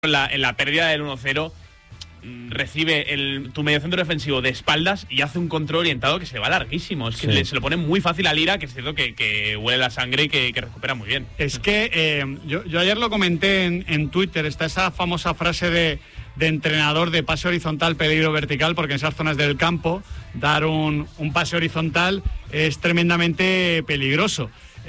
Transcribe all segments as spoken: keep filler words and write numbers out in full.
En la, en la pérdida del uno cero recibe el, tu mediocentro defensivo de espaldas y hace un control orientado que se va larguísimo. Es que sí. le, se lo pone muy fácil a Lira, que es cierto que, que huele la sangre y que, que recupera muy bien. Es que eh, yo, yo ayer lo comenté en, en Twitter, está esa famosa frase de, de entrenador de pase horizontal, peligro vertical, porque en esas zonas del campo dar un, un pase horizontal es tremendamente peligroso.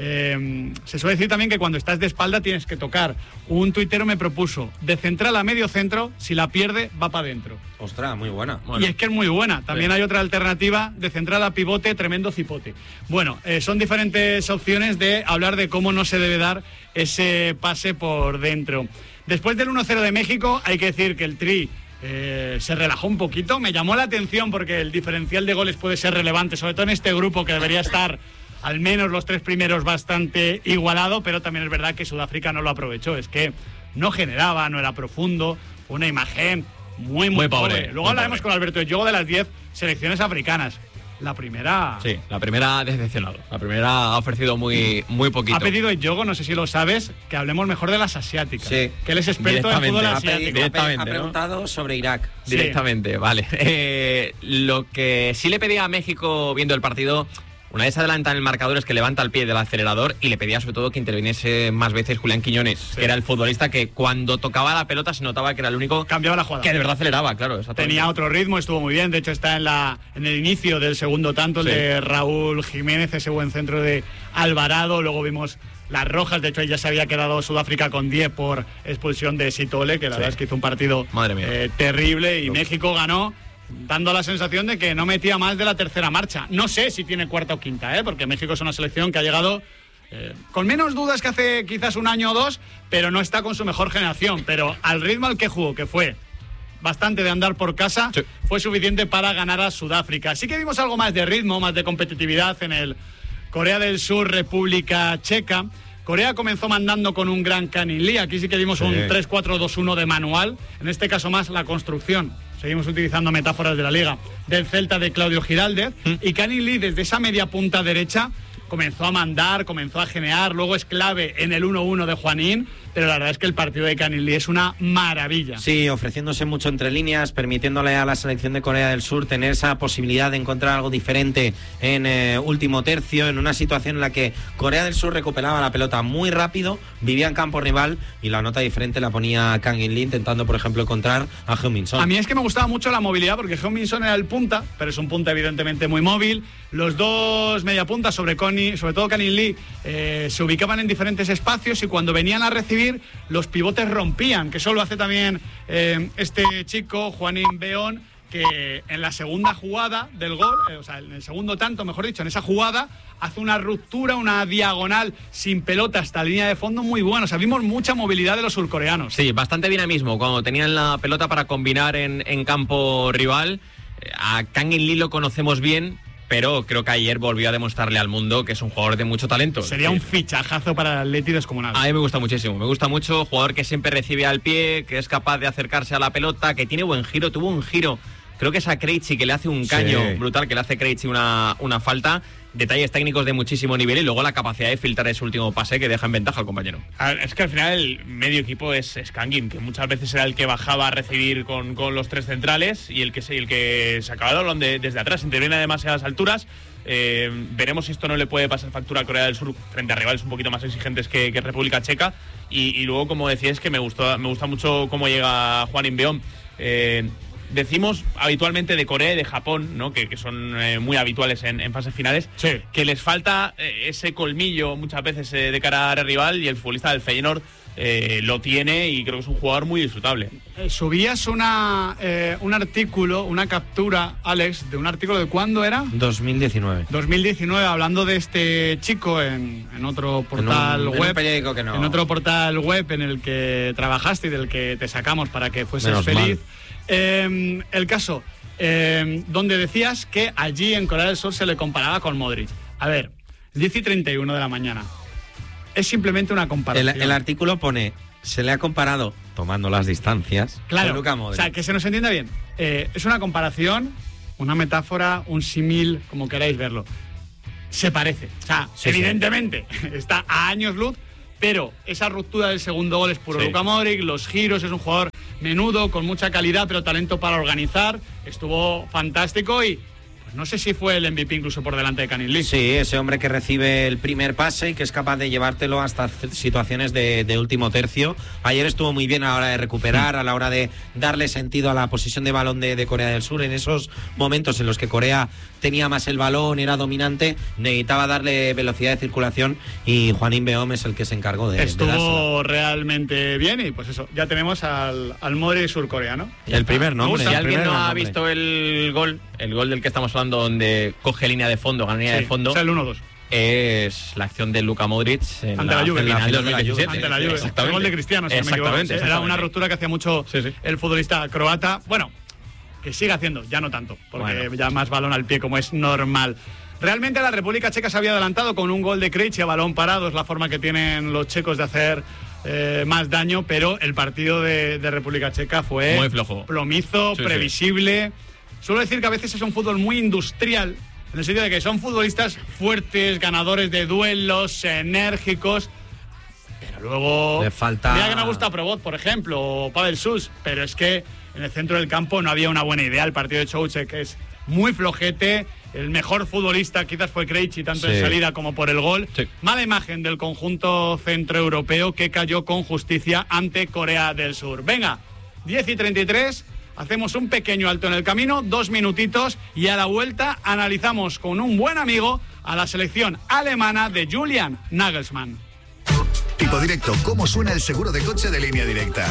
Eh, se suele decir también que cuando estás de espalda tienes que tocar. Un tuitero me propuso de central a medio centro, si la pierde va para adentro. Ostras, muy buena. Bueno. Y es que es muy buena. También sí. Hay otra alternativa de central a pivote, tremendo cipote. Bueno, eh, son diferentes opciones de hablar de cómo no se debe dar ese pase por dentro. Después del uno cero de México hay que decir que el Tri eh, se relajó un poquito. Me llamó la atención porque el diferencial de goles puede ser relevante, sobre todo en este grupo que debería estar al menos los tres primeros bastante igualado, pero también es verdad que Sudáfrica no lo aprovechó. Es que no generaba, no era profundo, fue una imagen muy, muy, muy pobre. pobre. Luego muy hablaremos pobre. con Alberto de Yogo de las diez selecciones africanas. La primera... Sí, la primera ha decepcionado. La primera ha ofrecido muy, muy poquito. Ha pedido el Yogo, no sé si lo sabes, que hablemos mejor de las asiáticas. Sí. Que él es experto en fútbol asiático. Directamente, ha preguntado ¿no? sobre Irak. Sí. Directamente, vale. Eh, lo que sí le pedía a México viendo el partido... Una vez adelanta en el marcador es que levanta el pie del acelerador y le pedía sobre todo que interviniese más veces Julián Quiñones, sí. que era el futbolista que cuando tocaba la pelota se notaba que era el único cambiaba la jugada, que de verdad aceleraba, claro. Tenía otro ritmo, estuvo muy bien, de hecho está en la en el inicio del segundo tanto, sí. el de Raúl Jiménez, ese buen centro de Alvarado, luego vimos las rojas, de hecho ya se había quedado Sudáfrica con diez por expulsión de Sitole, que la sí. verdad es que hizo un partido Madre mía. Eh, terrible y Uf. México ganó dando la sensación de que no metía más de la tercera marcha. No sé si tiene cuarta o quinta, ¿eh? Porque México es una selección que ha llegado eh, con menos dudas que hace quizás un año o dos, pero no está con su mejor generación. Pero al ritmo al que jugó, que fue bastante de andar por casa, sí. fue suficiente para ganar a Sudáfrica. Sí que vimos algo más de ritmo, más de competitividad en el Corea del Sur, República Checa. Corea comenzó mandando con un gran Canin Lee. Aquí sí que vimos sí. un tres cuatro dos uno de manual. En este caso más la construcción. Seguimos utilizando metáforas de la liga del Celta de Claudio Giraldez. ¿Mm? Y Canin Lee desde esa media punta derecha comenzó a mandar, comenzó a generar. Luego es clave en el uno uno de Juanín. Pero la verdad es que el partido de Canin Lee es una maravilla. Sí, ofreciéndose mucho entre líneas, permitiéndole a la selección de Corea del Sur tener esa posibilidad de encontrar algo diferente en eh, último tercio, en una situación en la que Corea del Sur recuperaba la pelota muy rápido, vivía en campo rival y la nota diferente la ponía Kang In Lee intentando, por ejemplo, encontrar a Heung-min Son. A mí es que me gustaba mucho la movilidad porque Heung-min Son era el punta, pero es un punta evidentemente muy móvil. Los dos mediapuntas, sobre, Connie, sobre todo Canin Lee, eh, se ubicaban en diferentes espacios y cuando venían a recibir los pivotes rompían, que eso lo hace también eh, este chico, Juanín Beón, que en la segunda jugada del gol, eh, o sea, en el segundo tanto, mejor dicho, en esa jugada, hace una ruptura, una diagonal sin pelota hasta la línea de fondo muy buena. O sea, vimos mucha movilidad de los surcoreanos. Sí, bastante dinamismo. Cuando tenían la pelota para combinar en, en campo rival, a Kang In Lee lo conocemos bien, pero creo que ayer volvió a demostrarle al mundo que es un jugador de mucho talento. Sería sí. un fichajazo para el Atleti descomunal. A mí me gusta muchísimo, me gusta mucho, jugador que siempre recibe al pie, que es capaz de acercarse a la pelota, que tiene buen giro, tuvo un giro, creo que es a Krejci que le hace un caño sí. brutal, que le hace Krejci una, una falta. Detalles técnicos de muchísimo nivel y luego la capacidad de filtrar ese último pase que deja en ventaja al compañero. Es que al final el medio equipo es, es Kang In, que muchas veces era el que bajaba a recibir con, con los tres centrales y el que, el que sacaba el balón de, desde atrás, interviene a demasiadas alturas. Eh, veremos si esto no le puede pasar factura a Corea del Sur frente a rivales un poquito más exigentes que, que República Checa. Y, y luego, como decía, es que me gustó, me gusta mucho cómo llega Juanín Beón. Eh, Decimos habitualmente de Corea y de Japón, ¿no? que, que son eh, muy habituales en, en fases finales, sí. que les falta eh, ese colmillo muchas veces eh, de cara al rival, y el futbolista del Feyenoord eh, lo tiene y creo que es un jugador muy disfrutable. Eh, subías una, eh, un artículo, una captura, Alex, de un artículo de ¿cuándo era? dos mil diecinueve. dos mil diecinueve, hablando de este chico en, en otro portal en un, web. En un periódico que no. En otro portal web en el que trabajaste y del que te sacamos para que fueses Menos feliz. mal. Eh, el caso, eh, donde decías que allí en Corea del Sur se le comparaba con Modric. A ver, diez y treinta y uno de la mañana. Es simplemente una comparación. El, el artículo pone, se le ha comparado, tomando las distancias, claro, con Luka Modric. O sea, que se nos entienda bien. Eh, es una comparación, una metáfora, un símil, como queráis verlo. Se parece. O sea, sí, evidentemente, sí. está a años luz, pero esa ruptura del segundo gol es puro Sí. Luka Modric, los giros, es un jugador menudo, con mucha calidad, pero talento para organizar, estuvo fantástico y pues, no sé si fue el M V P incluso por delante de Canning Lee. Sí, ese hombre que recibe el primer pase y que es capaz de llevártelo hasta situaciones de, de último tercio. Ayer estuvo muy bien a la hora de recuperar, a la hora de darle sentido a la posesión de balón de, de Corea del Sur. En esos momentos en los que Corea tenía más el balón, era dominante, necesitaba darle velocidad de circulación y Juanín Beom es el que se encargó de, Estuvo de dársela. realmente bien y pues eso, ya tenemos al, al Modric surcoreano. El primer nombre. Si el alguien primer no ha nombre. visto el gol, el gol del que estamos hablando, donde coge línea de fondo, gana línea Sí, de fondo, o sea, el uno dos. es la acción de Luka Modric en Ante la Juve. final Ante del la dos mil diecisiete. Ante la Juve. Exactamente. El gol de Cristiano, si no me equivoco. Exactamente, Era exactamente. una ruptura que hacía mucho Sí, sí. el futbolista croata. Bueno, que sigue haciendo, ya no tanto, porque Bueno. ya más balón al pie como es normal. Realmente la República Checa se había adelantado con un gol de Krejci a balón parado, es la forma que tienen los checos de hacer eh, más daño, pero el partido de, de República Checa fue Muy flojo. plomizo, Sí, previsible. Suelo decir que a veces es un fútbol muy industrial, en el sentido de que son futbolistas fuertes, ganadores de duelos, enérgicos. Pero luego. Le falta- Mira que me gusta Probot, por ejemplo, o Pavel Sus, pero es que en el centro del campo no había una buena idea. El partido de Souček es muy flojete. El mejor futbolista quizás fue Krejci, tanto Sí. en salida como por el gol. Sí. Mala imagen del conjunto centroeuropeo que cayó con justicia ante Corea del Sur. Venga, diez y treinta y tres. Hacemos un pequeño alto en el camino, dos minutitos, y a la vuelta analizamos con un buen amigo a la selección alemana de Julian Nagelsmann. Tipo Directo, ¿cómo suena el seguro de coche de Línea Directa?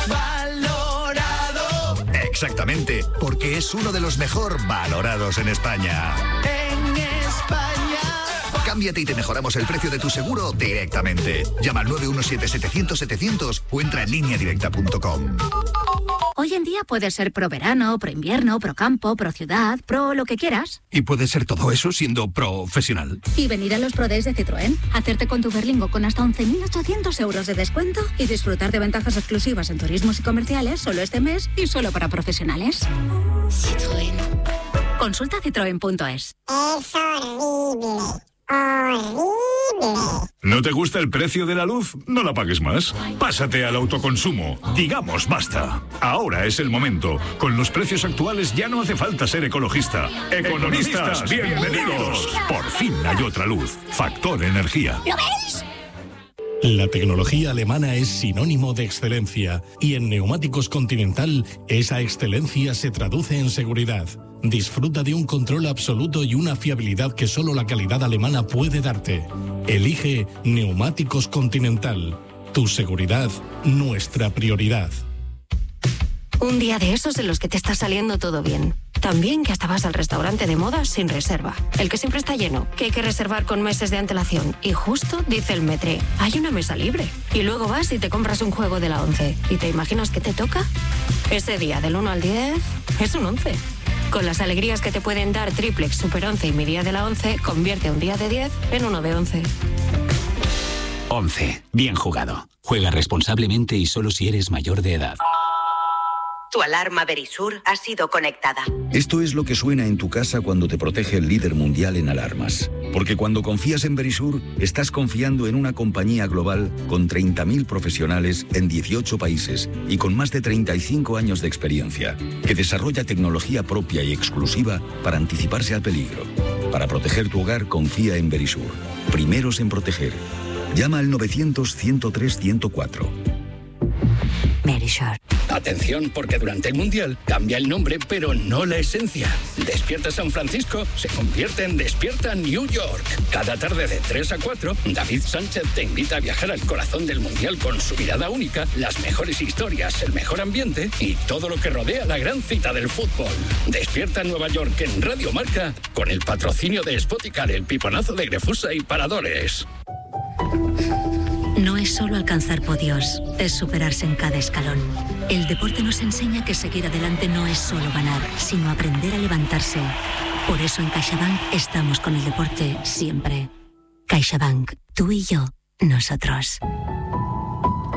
Valorado Exactamente, porque es uno de los mejor valorados en España. en España. Cámbiate y te mejoramos el precio de tu seguro directamente. Llama al nueve uno siete setecientos setecientos o entra en línea directa punto com. Hoy en día puedes ser pro verano, pro invierno, pro campo, pro ciudad, pro lo que quieras. Y puede ser todo eso siendo profesional. Y venir a los Pro Days de Citroën, hacerte con tu Berlingo con hasta once mil ochocientos euros de descuento y disfrutar de ventajas exclusivas en turismos y comerciales solo este mes y solo para profesionales. Citroën. Consulta citroen punto es. Es horrible. Horrible. ¿No te gusta el precio de la luz? No la pagues más. Pásate al autoconsumo. Digamos basta. Ahora es el momento. Con los precios actuales ya no hace falta ser ecologista. Economistas, bienvenidos. Por fin hay otra luz. Factor Energía. ¿Lo veis? La tecnología alemana es sinónimo de excelencia y en Neumáticos Continental esa excelencia se traduce en seguridad. Disfruta de un control absoluto y una fiabilidad que solo la calidad alemana puede darte. Elige Neumáticos Continental. Tu seguridad, nuestra prioridad. Un día de esos en los que te está saliendo todo bien. También que hasta vas al restaurante de moda sin reserva. El que siempre está lleno, que hay que reservar con meses de antelación. Y justo dice el Metre, hay una mesa libre. Y luego vas y te compras un juego de la once. ¿Y te imaginas qué te toca? Ese día del uno al diez es un once. Con las alegrías que te pueden dar Triplex, Super once y mi día de la once, convierte un día de diez en uno de once. once. Bien jugado. Juega responsablemente y solo si eres mayor de edad. Tu alarma Verisur ha sido conectada. Esto es lo que suena en tu casa cuando te protege el líder mundial en alarmas. Porque cuando confías en Verisur, estás confiando en una compañía global con treinta mil profesionales en dieciocho países y con más de treinta y cinco años de experiencia, que desarrolla tecnología propia y exclusiva para anticiparse al peligro. Para proteger tu hogar, confía en Verisur. Primeros en proteger. Llama al novecientos, ciento tres, ciento cuatro. Verisur. Atención, porque durante el Mundial cambia el nombre, pero no la esencia. Despierta San Francisco se convierte en Despierta New York. Cada tarde de tres a cuatro, David Sánchez te invita a viajar al corazón del Mundial con su mirada única, las mejores historias, el mejor ambiente y todo lo que rodea la gran cita del fútbol. Despierta Nueva York en Radio Marca con el patrocinio de Spoticar, el piponazo de Grefusa y Paradores. No es solo alcanzar podios, es superarse en cada escalón. El deporte nos enseña que seguir adelante no es solo ganar, sino aprender a levantarse. Por eso en CaixaBank estamos con el deporte siempre. CaixaBank, tú y yo, nosotros.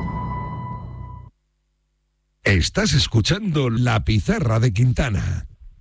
Estás escuchando La Pizarra de Quintana.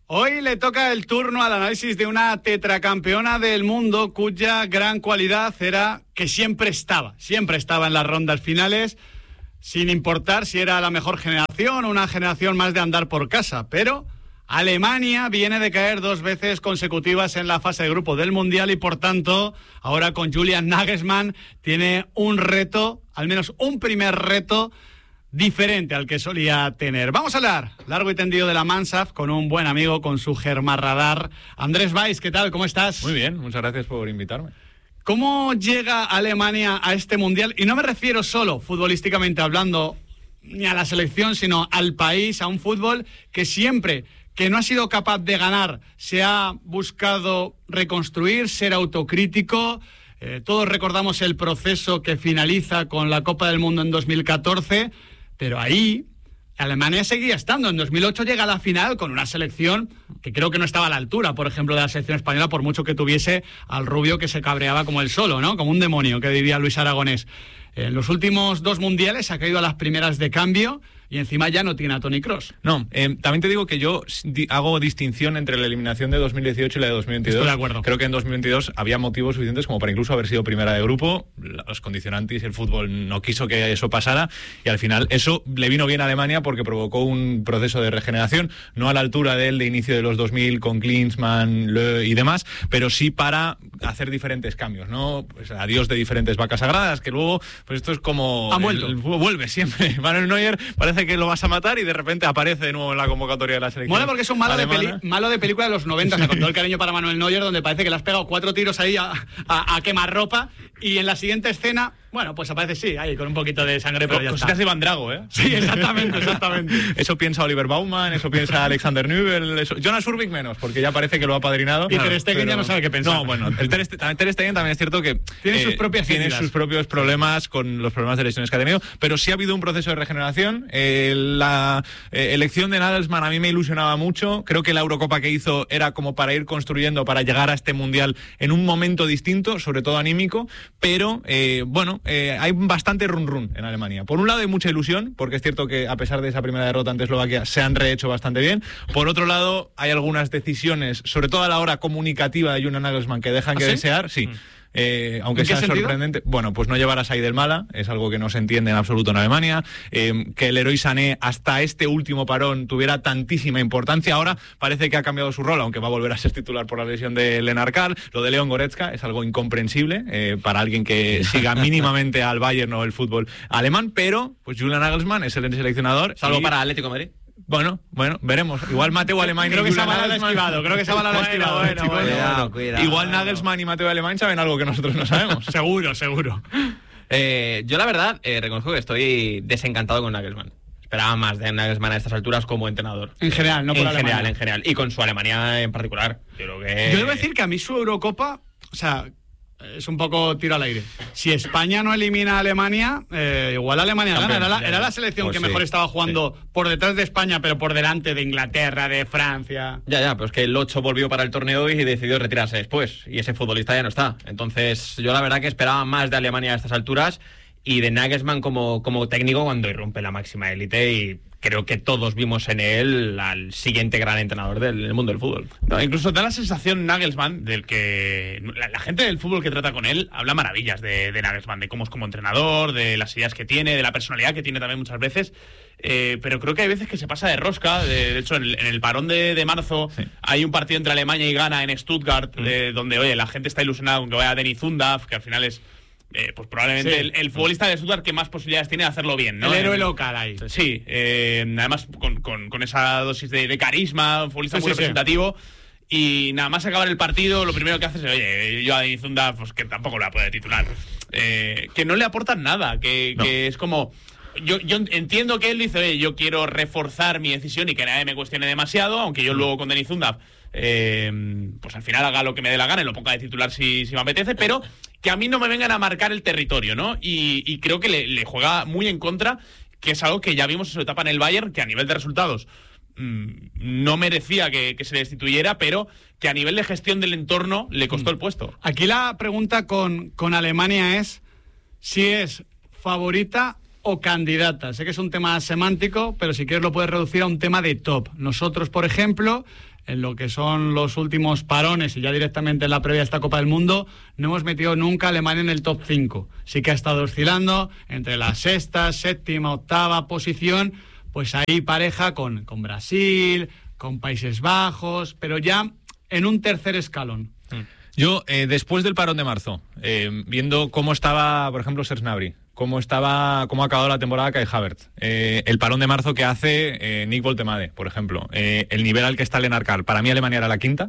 Hoy le toca el turno al análisis de una tetracampeona del mundo cuya gran cualidad era que siempre estaba, siempre estaba en las rondas finales, sin importar si era la mejor generación o una generación más de andar por casa. Pero Alemania viene de caer dos veces consecutivas en la fase de grupo del Mundial y, por tanto, ahora con Julian Nagelsmann tiene un reto, al menos un primer reto, diferente al que solía tener. Vamos a hablar largo y tendido de la Mannschaft con un buen amigo, con su Germarradar. Andrés Weiss, ¿qué tal? ¿Cómo estás? Muy bien, muchas gracias por invitarme. ¿Cómo llega Alemania a este Mundial? Y no me refiero solo, futbolísticamente hablando, ni a la selección, sino al país, a un fútbol que siempre que no ha sido capaz de ganar se ha buscado reconstruir, ser autocrítico. Eh, todos recordamos el proceso que finaliza con la Copa del Mundo en dos mil catorce, pero ahí Alemania seguía estando. En dos mil ocho llega a la final con una selección que creo que no estaba a la altura, por ejemplo, de la selección española, por mucho que tuviese al rubio que se cabreaba como él solo, ¿no? Como un demonio, que diría Luis Aragonés. En los últimos dos mundiales ha caído a las primeras de cambio y encima ya no tiene a Toni Kroos. No, eh, también te digo que yo di- hago distinción entre la eliminación de dos mil dieciocho y la de dos mil veintidós. Estoy de acuerdo. Creo que en dos mil veintidós había motivos suficientes como para incluso haber sido primera de grupo. Los condicionantes, el fútbol no quiso que eso pasara y al final eso le vino bien a Alemania porque provocó un proceso de regeneración, no a la altura de él de inicio de los dos mil con Klinsmann, Löw y demás, pero sí para hacer diferentes cambios, ¿no? Pues adiós de diferentes vacas sagradas, que luego, pues esto es como... Han vuelto. El, el fútbol vuelve siempre. Manuel Neuer parece que lo vas a matar y de repente aparece de nuevo en la convocatoria de la selección. Mola porque es un malo de, peli, alemana. malo de película de los noventa, o sea, con todo el cariño para Manuel Neuer, donde parece que le has pegado cuatro tiros ahí a, a, a quemarropa y en la siguiente escena, bueno, pues aparece sí, ahí con un poquito de sangre, pero ya Cositas está. de Van Drago, ¿eh? Sí, exactamente, exactamente. Eso piensa Oliver Baumann, eso piensa Alexander Nübel, eso... Jonas Urbik menos, porque ya parece que lo ha apadrinado. Y Ter Stegen pero... ya no sabe qué pensar. No, bueno, el Ter Stegen, Ter Stegen también es cierto que tiene eh, sus propias tiene heridas. sus propios problemas con los problemas de lesiones que ha tenido, pero sí ha habido un proceso de regeneración. Eh, la eh, elección de Nagelsmann a mí me ilusionaba mucho. Creo que la Eurocopa que hizo era como para ir construyendo, para llegar a este Mundial en un momento distinto, sobre todo anímico, pero eh, bueno, eh, hay bastante run run en Alemania. Por un lado hay mucha ilusión, porque es cierto que a pesar de esa primera derrota ante Eslovaquia se han rehecho bastante bien. Por otro lado hay algunas decisiones, sobre todo a la hora comunicativa de Julian Nagelsmann, que dejan ¿Ah, que sí? desear, sí. Mm. Eh, aunque ¿En qué sea sentido? sorprendente, bueno, pues no llevar a Said el-Mala es algo que no se entiende en absoluto en Alemania. Eh, que el Leroy Sané hasta este último parón tuviera tantísima importancia, ahora parece que ha cambiado su rol, aunque va a volver a ser titular por la lesión de Lennart Karl. Lo de Leon Goretzka es algo incomprensible eh, para alguien que siga mínimamente al Bayern o el fútbol alemán, pero pues Julian Nagelsmann es el seleccionador. Salvo y... para Atlético de Madrid. Bueno, bueno, veremos. Igual Mateo Alemán y Creo que esa Julian bala la ha Nagelsmann- esquivado, creo que esa bala la ha Bueno, esquivado, bueno, chicos. bueno. Cuidado, cuidado. Igual Nagelsmann y Mateo Alemán saben algo que nosotros no sabemos. Seguro, seguro. Eh, yo la verdad eh, reconozco que estoy desencantado con Nagelsmann. Esperaba más de Nagelsmann a estas alturas como entrenador. En general, no por En Alemania. general, en general. Y con su Alemania en particular. Yo creo que... Yo debo decir que a mí su Eurocopa, o sea, es un poco tiro al aire. Si España no elimina a Alemania, eh, igual Alemania gana. Campeón, Era la, ya, era ya. la selección Pues que sí, mejor estaba jugando por detrás de España, pero por delante de Inglaterra, de Francia. Ya, ya, pero es que el ocho volvió para el torneo y decidió retirarse después. Y ese futbolista ya no está. Entonces, yo la verdad que esperaba más de Alemania a estas alturas y de Nagelsmann como, como técnico cuando irrumpe la máxima élite, y creo que todos vimos en él al siguiente gran entrenador del, del mundo del fútbol. No, incluso da la sensación Nagelsmann del que la, la gente del fútbol que trata con él habla maravillas de, de Nagelsmann, de cómo es como entrenador, de las ideas que tiene, de la personalidad que tiene también muchas veces. Eh, pero creo que hay veces que se pasa de rosca. De, de hecho, en el, en el parón de, de marzo sí. hay un partido entre Alemania y Ghana en Stuttgart, mm. de, donde oye la gente está ilusionada con que vaya Dennis Undav, que al final es Eh, pues probablemente sí. el, el futbolista de Stuttgart que más posibilidades tiene de hacerlo bien, ¿no? El héroe local ahí. Sí, eh, además con, con, con esa dosis de, de carisma, un futbolista sí, muy sí, representativo. Sí. Y nada más acabar el partido, lo primero que hace es, oye, yo a Dennis Undav, pues que tampoco lo va a poder titular. Eh, que no le aportan nada, que, no. que es como... Yo, yo entiendo que él dice, oye, yo quiero reforzar mi decisión y que nadie me cuestione demasiado, aunque yo luego con Dennis Undav Eh, pues al final haga lo que me dé la gana y lo ponga de titular si, si me apetece, pero que a mí no me vengan a marcar el territorio, ¿no? Y, y creo que le, le juega muy en contra, que es algo que ya vimos en su etapa en el Bayern, que a nivel de resultados mmm, no merecía que, que se le destituyera, pero que a nivel de gestión del entorno le costó el puesto. Aquí la pregunta con, con Alemania es si es favorita o candidata. Sé que es un tema semántico, pero si quieres lo puedes reducir a un tema de top. Nosotros, por ejemplo, en lo que son los últimos parones y ya directamente en la previa de esta Copa del Mundo, no hemos metido nunca a Alemania en el top cinco. Sí que ha estado oscilando entre la sexta, séptima, octava posición, pues ahí pareja con, con Brasil, con Países Bajos, pero ya en un tercer escalón. Yo, eh, después del parón de marzo, eh, viendo cómo estaba, por ejemplo, Serge Gnabry, cómo estaba, cómo ha acabado la temporada Kai Havertz, eh, el parón de marzo que hace eh, Nick Woltemade, por ejemplo, eh, el nivel al que está Lennart Karl, para mí Alemania era la quinta.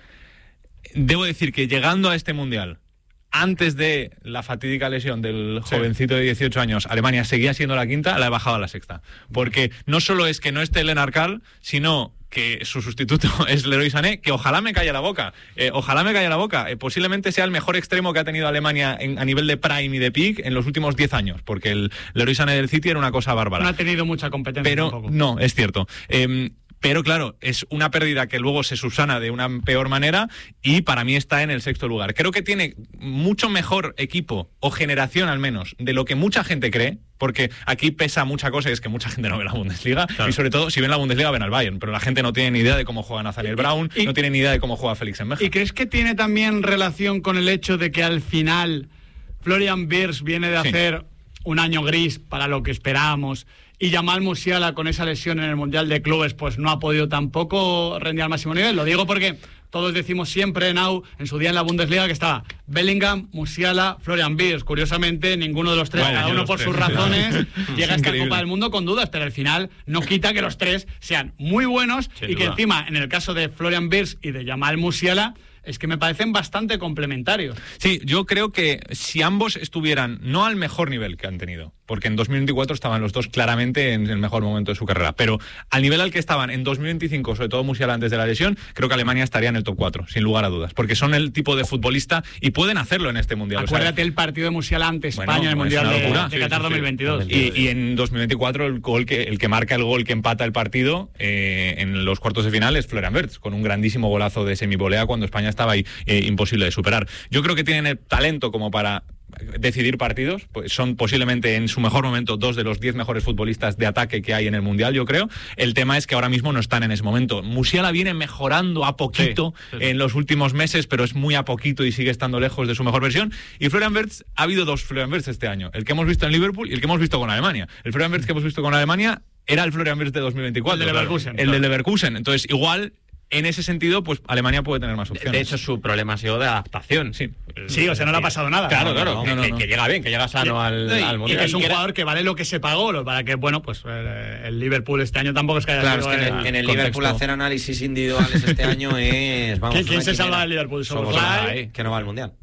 Debo decir que llegando a este mundial, antes de la fatídica lesión del sí. jovencito de dieciocho años, Alemania seguía siendo la quinta, la he bajado a la sexta. Porque no solo es que no esté Lennart Karl, sino que su sustituto es Leroy Sané, que ojalá me calle la boca, eh, ojalá me calle la boca, eh, posiblemente sea el mejor extremo que ha tenido Alemania en, a nivel de prime y de peak en los últimos diez años, porque el Leroy Sané del City era una cosa bárbara. No ha tenido mucha competencia Pero tampoco. No, es cierto. Eh, Pero claro, es una pérdida que luego se subsana de una peor manera y para mí está en el sexto lugar. Creo que tiene mucho mejor equipo, o generación al menos, de lo que mucha gente cree, porque aquí pesa mucha cosa y es que mucha gente no ve la Bundesliga, claro. Y sobre todo, si ven la Bundesliga ven al Bayern, pero la gente no tiene ni idea de cómo juega Nathaniel Brown, y, no tiene ni idea de cómo juega Félix Enmeja. ¿Y crees que tiene también relación con el hecho de que al final Florian Wirtz viene de hacer sí. un año gris para lo que esperábamos? Y Jamal Musiala, con esa lesión en el Mundial de Clubes, pues no ha podido tampoco rendir al máximo nivel. Lo digo porque todos decimos siempre, Nau, en su día en la Bundesliga, que estaba Bellingham, Musiala, Florian Wirtz. Curiosamente, ninguno de los tres, bueno, cada uno por tres, sus razones, sí. llega a esta Copa del Mundo con dudas, pero al final no quita que los tres sean muy buenos Sin y duda. Que encima, en el caso de Florian Wirtz y de Jamal Musiala, es que me parecen bastante complementarios. Sí, yo creo que si ambos estuvieran no al mejor nivel que han tenido, porque en dos mil veinticuatro estaban los dos claramente en el mejor momento de su carrera, pero al nivel al que estaban en dos mil veinticinco, sobre todo Musiala antes de la lesión, creo que Alemania estaría en el top cuatro, sin lugar a dudas, porque son el tipo de futbolista y pueden hacerlo en este Mundial. Acuérdate o sea, el partido de Musiala ante España bueno, en el Mundial de, de sí, Qatar sí, dos mil veintidós. Sí. Y, y en dos mil veinticuatro el gol que el que marca el gol que empata el partido eh, en los cuartos de final es Florian Wirtz, con un grandísimo golazo de semivolea cuando España estaba ahí eh, imposible de superar. Yo creo que tienen el talento como para decidir partidos, pues son posiblemente en su mejor momento dos de los diez mejores futbolistas de ataque que hay en el Mundial, yo creo. El tema es que ahora mismo no están en ese momento. Musiala viene mejorando a poquito sí, sí, sí. en los últimos meses, pero es muy a poquito y sigue estando lejos de su mejor versión. Y Florian Wirtz, ha habido dos Florian Wirtz este año, el que hemos visto en Liverpool y el que hemos visto con Alemania. El Florian Wirtz que hemos visto con Alemania era el Florian Wirtz de dos mil veinticuatro. El de Leverkusen. Claro. El de Leverkusen. Entonces, igual... En ese sentido, pues Alemania puede tener más opciones. De hecho, su problema ha sido de adaptación. Sí, sí o sea, no le ha pasado nada. Claro, claro. No, no, no, que, no. que llega bien, que llega sano y, al, y, al Mundial. Y que es un jugador que vale lo que se pagó, para que, bueno, pues eh, el Liverpool este año tampoco es que haya claro, sido... Es que en el, en el Liverpool hacer análisis individuales este año es... Vamos, ¿Quién, ¿quién se salva del Liverpool? Soboslai, que no va al Mundial.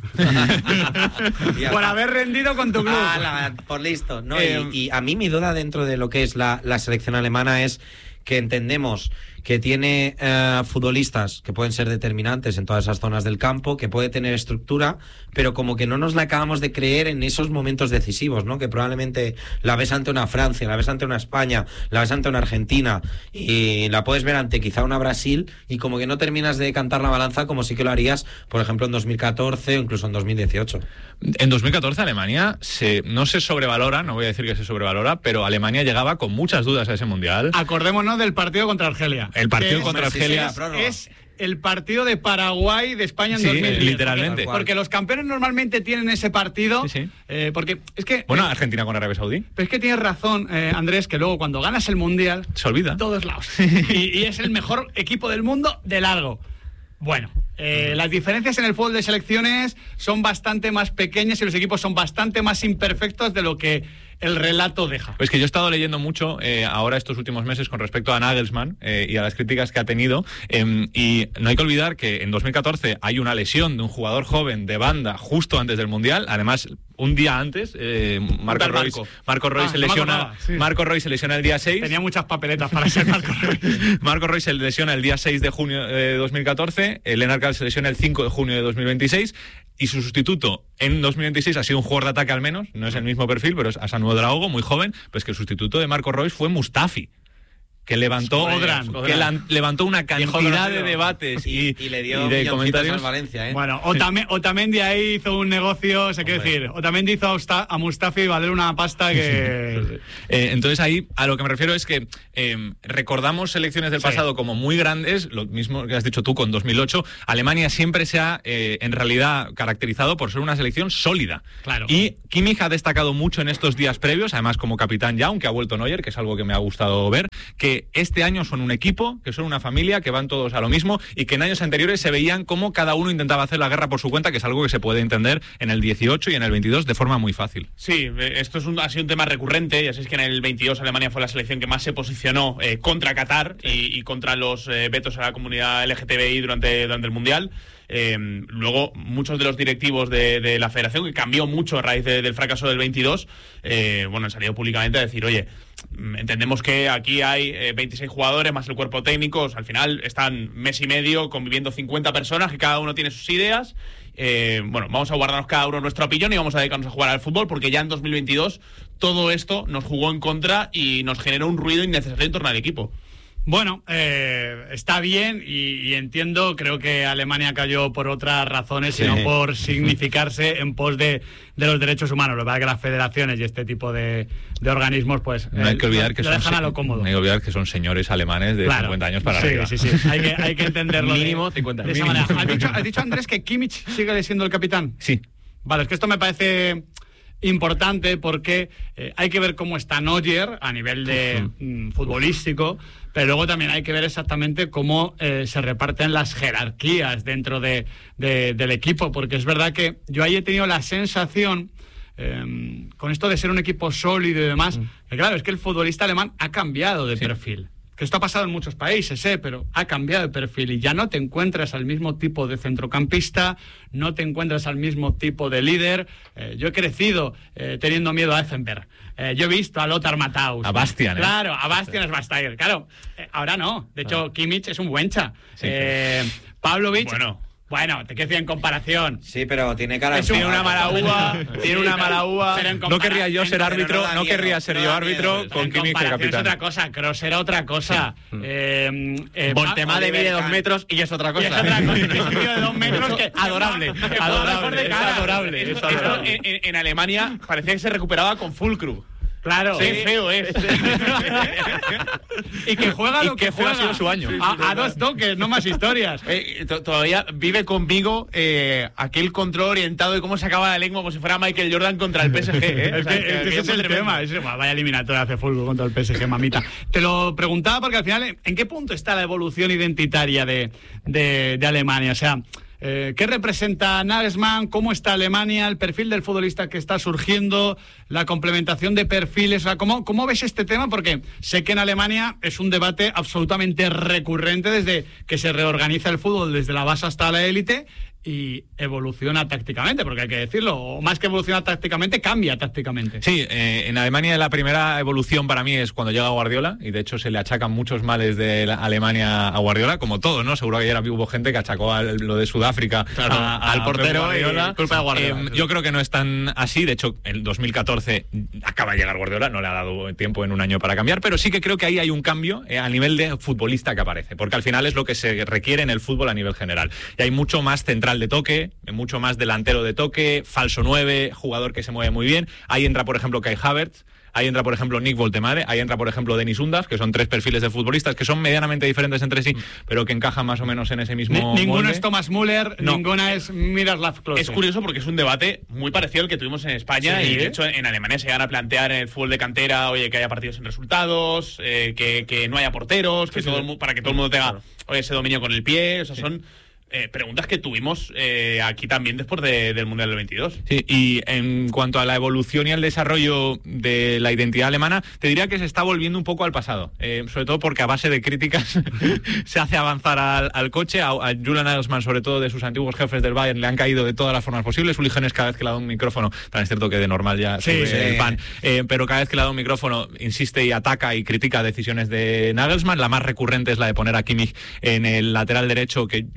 Por haber rendido con tu club. Ah, la, por listo. No, eh, y, y a mí mi duda dentro de lo que es la, la selección alemana es que entendemos que tiene eh, futbolistas que pueden ser determinantes en todas esas zonas del campo, que puede tener estructura, pero como que no nos la acabamos de creer en esos momentos decisivos, ¿no? Que probablemente la ves ante una Francia, la ves ante una España, la ves ante una Argentina y la puedes ver ante quizá una Brasil y como que no terminas de cantar la balanza como sí que lo harías, por ejemplo, en dos mil catorce o incluso en dos mil dieciocho. En dos mil catorce Alemania se, no se sobrevalora, no voy a decir que se sobrevalora, pero Alemania llegaba con muchas dudas a ese Mundial. Acordémonos del partido contra Argelia. El partido es, contra Argelia es, es el partido de Paraguay de España en sí, dos mil diez. Literalmente. Porque, porque los campeones normalmente tienen ese partido. Sí, sí. Eh, porque es que. Bueno, eh, Argentina con Arabia Saudí. Pero es que tienes razón, eh, Andrés, que luego cuando ganas el Mundial. Se olvida. Todos lados. y, y es el mejor equipo del mundo de largo. Bueno, eh, las diferencias en el fútbol de selecciones son bastante más pequeñas y los equipos son bastante más imperfectos de lo que el relato deja. Pues que yo he estado leyendo mucho eh, ahora estos últimos meses con respecto a Nagelsmann eh, y a las críticas que ha tenido eh, y no hay que olvidar que en dos mil catorce hay una lesión de un jugador joven de banda justo antes del Mundial, además un día antes eh, Marco Reus Marco Reus ah, se lesiona no sí. Marco Reus se lesiona el día seis. Tenía muchas papeletas para ser Marco Reus. Marco Reus se lesiona el día seis de junio de dos mil catorce, eh, Lennart Karl se lesiona el cinco de junio de dos mil veintiséis y su sustituto en dos mil veintiséis ha sido un jugador de ataque al menos, no es el mismo perfil, pero es Asanu Draogo, muy joven, pues que el sustituto de Marco Reus fue Mustafi. que levantó, Odran, que la, levantó una cantidad de debates y, y le dio y de comentarios al Valencia, ¿eh? Bueno, Otamendi, Otamendi ahí hizo un negocio, o sea, quiero decir, Otamendi hizo a, Usta, a Mustafi valer una pasta que... eh, entonces ahí a lo que me refiero es que eh, recordamos selecciones del sí. pasado como muy grandes, lo mismo que has dicho tú con dos mil ocho. Alemania siempre se ha eh, en realidad caracterizado por ser una selección sólida. Claro. Y Kimmich ha destacado mucho en estos días previos, además como capitán ya, aunque ha vuelto Neuer, que es algo que me ha gustado ver, que este año son un equipo, que son una familia, que van todos a lo mismo y que en años anteriores se veían como cada uno intentaba hacer la guerra por su cuenta, que es algo que se puede entender en el dieciocho y en el veintidós de forma muy fácil. Sí, esto es un, ha sido un tema recurrente, ya sabéis que en el veintidós Alemania fue la selección que más se posicionó eh, contra Qatar y, y contra los eh, vetos a la comunidad L G T B I durante, durante el Mundial. Eh, luego, muchos de los directivos de, de la federación, que cambió mucho a raíz de, del fracaso del veintidós, eh, bueno, han salido públicamente a decir, oye, entendemos que aquí hay eh, veintiséis jugadores más el cuerpo técnico, o sea, al final están mes y medio conviviendo cincuenta personas, que cada uno tiene sus ideas. Eh, bueno, vamos a guardarnos cada uno nuestro opinión y vamos a dedicarnos a jugar al fútbol, porque ya en dos mil veintidós todo esto nos jugó en contra y nos generó un ruido innecesario en torno al equipo. Bueno, eh, está bien y, y entiendo, creo que Alemania cayó por otras razones, sí. sino por significarse en pos de, de los derechos humanos. Lo que pasa es que las federaciones y este tipo de, de organismos, pues, no hay que olvidar eh, que lo son dejan a lo cómodo. No hay que olvidar que son señores alemanes de claro. cincuenta años para sí, arriba. Sí, sí, sí. Hay que, hay que entenderlo. Mínimo de, cincuenta. De esa Mínimo. manera. ¿Has dicho, has dicho, Andrés, que Kimmich sigue siendo el capitán? Sí. Vale, es que esto me parece importante porque eh, hay que ver cómo está Neuer a nivel de mm, futbolístico, pero luego también hay que ver exactamente cómo eh, se reparten las jerarquías dentro de, de, del equipo, porque es verdad que yo ahí he tenido la sensación, eh, con esto de ser un equipo sólido y demás, mm. que claro, es que el futbolista alemán ha cambiado de sí. perfil. Que esto ha pasado en muchos países, ¿eh? Pero ha cambiado de perfil y ya no te encuentras al mismo tipo de centrocampista, no te encuentras al mismo tipo de líder. Eh, yo he crecido eh, teniendo miedo a Effenberg. Eh, yo he visto a Lothar Matthaus. A Bastian, ¿eh? Claro, a Bastian Schweinsteiger. Claro, eh, ahora no. De hecho, ah. Kimmich es un buencha. Sí, eh, Pavlovic... Bueno... Bueno, te quiero decir en comparación. Sí, pero tiene cara de... Tiene una mala uva, tiene una mala uva. No querría yo ser árbitro, no, no querría ser yo árbitro con Kimmich de capitán. Es otra cosa, Kroos era otra cosa. Sí. Eh, eh, Voltemá de mide dos metros y es otra cosa. Y es otra cosa, es un tío de dos metros que... Adorable, adorable, es adorable. Esto en, en Alemania parecía que se recuperaba con Füllkrug. Claro. Qué sí. feo es. Y que juega lo y que, que juega. Ha sido su año. A, a dos toques, no más historias. Eh, todavía vive conmigo eh, aquel control orientado de cómo sacaba la lengua como si fuera Michael Jordan contra el P S G. ¿eh? Es que, o sea, que, que, que ese es el tremendo. tema. Ese, vaya eliminatoria hace fútbol contra el P S G, mamita. Te lo preguntaba porque al final, ¿en qué punto está la evolución identitaria de, de, de Alemania? O sea... Eh, ¿Qué representa Nagelsmann? ¿Cómo está Alemania? ¿El perfil del futbolista que está surgiendo? ¿La complementación de perfiles? O sea, ¿cómo, ¿Cómo ves este tema? Porque sé que en Alemania es un debate absolutamente recurrente desde que se reorganiza el fútbol desde la base hasta la élite y evoluciona tácticamente, porque hay que decirlo, o más que evoluciona tácticamente, cambia tácticamente. Sí, eh, en Alemania la primera evolución para mí es cuando llega Guardiola, y de hecho se le achacan muchos males de la Alemania a Guardiola, como todo, ¿no? Seguro que ayer hubo gente que achacó a lo de Sudáfrica claro, a, a al portero Guardiola. Y culpa de Guardiola. Eh, yo creo que no es tan así, de hecho en dos mil catorce acaba de llegar Guardiola, no le ha dado tiempo en un año para cambiar, pero sí que creo que ahí hay un cambio eh, a nivel de futbolista que aparece, porque al final es lo que se requiere en el fútbol a nivel general, y hay mucho más central de toque, mucho más delantero de toque, falso nueve, jugador que se mueve muy bien. Ahí entra, por ejemplo, Kai Havertz, ahí entra, por ejemplo, Nick Voltemade, ahí entra, por ejemplo, Denis Undav, que son tres perfiles de futbolistas que son medianamente diferentes entre sí, pero que encajan más o menos en ese mismo Ni, Ninguno molde. es Thomas Müller, no. Ninguna es Miroslav Klose. Es curioso porque es un debate muy parecido al que tuvimos en España, sí. Y de hecho en Alemania se van a plantear en el fútbol de cantera, oye, que haya partidos sin resultados, eh, que, que no haya porteros, que sí, todo sí. El, para que todo el mundo tenga oye, ese dominio con el pie, o sea, sí. son... Eh, preguntas que tuvimos eh, aquí también después de, del Mundial del veintidós. Sí, y en cuanto a la evolución y al desarrollo de la identidad alemana, te diría que se está volviendo un poco al pasado, eh, sobre todo porque a base de críticas se hace avanzar al, al coche. A, a Julian Nagelsmann, sobre todo de sus antiguos jefes del Bayern, le han caído de todas las formas posibles. Uli Hoeneß cada vez que le da un micrófono, tan es cierto que de normal ya sí, sube sí. el pan, eh, pero cada vez que le da un micrófono insiste y ataca y critica decisiones de Nagelsmann. La más recurrente es la de poner a Kimmich en el lateral derecho, que yo debo decir